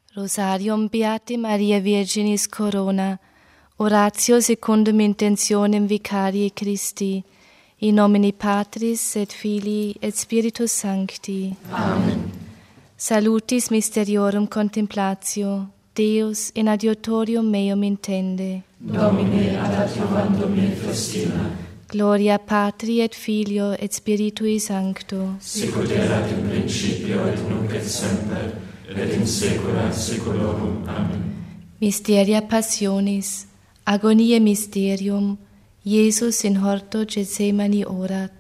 Rosarium Beate Maria Virginis Corona, oratio secundum intentionem Vicarie Christi, in nomine Patris et Filii et Spiritus Sancti. Amen. Salutis mysteriorum contemplatio, Deus in adiutorium meum intende. Domine ad adiuvandum me festina. Gloria Patri et Filio et Spiritui Sancto. Sicut erat in principio et nunc et semper, et in saecula saeculorum. Amen. Mysteria Passionis, agoniae mysterium, Iesus in horto Gethsemani orat.